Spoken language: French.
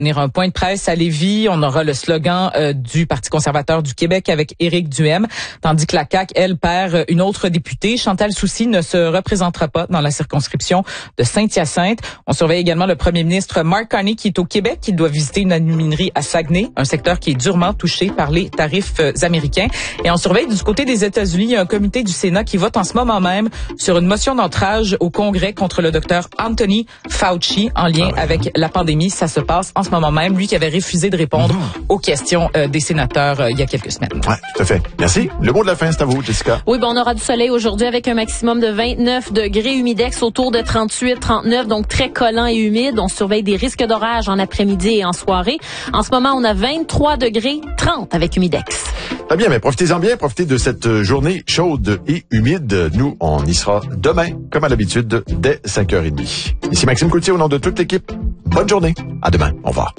tenir un point de presse à Lévis. On aura le slogan du Parti conservateur du Québec avec Éric Duhem, tandis que la CAQ, elle, perd une autre députée. Chantal Soucy ne se représentera pas dans la circonscription de Saint-Hyacinthe. On surveille également le premier ministre Mark Carney qui est au Québec, qui doit visiter une aluminerie à Saguenay, un secteur qui est durement touché par les tarifs américains. Et on surveille du côté des États-Unis, il y a un comité du Sénat qui vote en ce moment même sur une motion d'entrage au Congrès contre le docteur Anthony Fauci en lien avec la pandémie. Ça se passe en ce moment même. Lui qui avait refusé de répondre aux questions des sénateurs il y a quelques semaines. Ouais, tout à fait. Merci. Le mot de la fin, c'est à vous, Jessica. Oui, on aura du soleil aujourd'hui avec un maximum de 29 degrés, humidex autour de 38, 39, donc très collant et humide. On surveille des risques d'orage en après-midi et en soirée. En ce moment, on a 23 degrés, 30 avec humidex. Très bien, mais profitez-en bien, profitez de cette journée chaude et humide. Nous, on y sera demain, comme à l'habitude, dès 5h30. Ici Maxime Coutier, au nom de toute l'équipe. Bonne journée. À demain. Au revoir.